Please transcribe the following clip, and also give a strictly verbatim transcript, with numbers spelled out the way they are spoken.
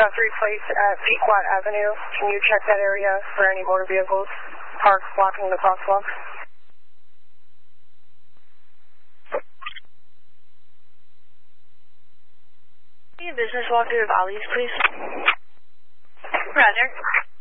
three place at Pequot Avenue. Can you check that area for any motor vehicles parked blocking the crosswalk? Business walkthrough of Ollie's, please. Roger.